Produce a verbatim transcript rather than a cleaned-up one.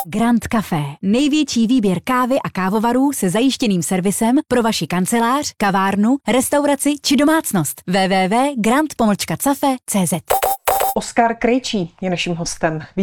Grand Café. Největší výběr kávy a kávovarů se zajištěným servisem pro vaši kancelář, kavárnu, restauraci či domácnost. w w w tečka grand cafe tečka c z. Oskar Krejčí je naším hostem.